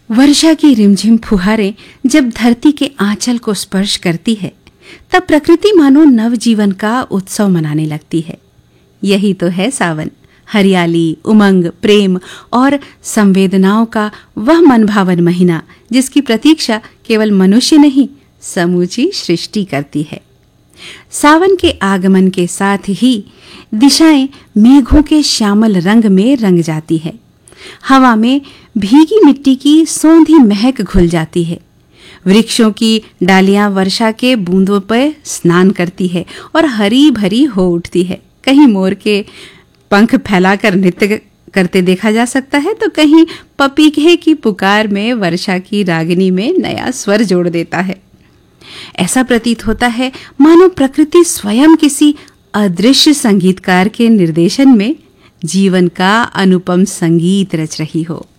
वर्षा की रिमझिम फुहारें जब धरती के आंचल को स्पर्श करती है, तब प्रकृति मानो नवजीवन का उत्सव मनाने लगती है। यही तो है सावन, हरियाली, उमंग, प्रेम और संवेदनाओं का वह मनभावन महीना जिसकी प्रतीक्षा केवल मनुष्य नहीं, समूची सृष्टि करती है। सावन के आगमन के साथ ही दिशाएं मेघों के श्यामल रंग में रंग जाती है। हवा में भीगी मिट्टी की सौंधी महक घुल जाती है। वृक्षों की डालियां वर्षा के बूंदों पर स्नान करती है और हरी भरी हो उठती है। कहीं मोर के पंख फैलाकर नृत्य करते देखा जा सकता है, तो कहीं पपीहे की पुकार में वर्षा की रागिनी में नया स्वर जोड़ देता है। ऐसा प्रतीत होता है मानो प्रकृति स्वयं किसी अदृश्य संगीतकार के निर्देशन में जीवन का अनुपम संगीत रच रही हो।